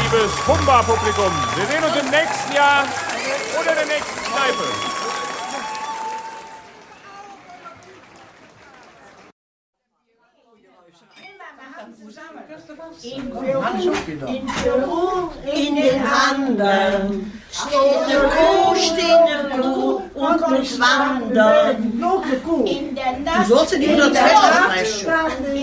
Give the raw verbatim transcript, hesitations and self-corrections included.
liebes Humba-Publikum. Wir sehen uns im nächsten Jahr oder der nächsten Kneipe. In Peru, in den Anden, steht eine Kuh, steht eine Kuh und muss wandern. In der Nacht, du sollst nicht nur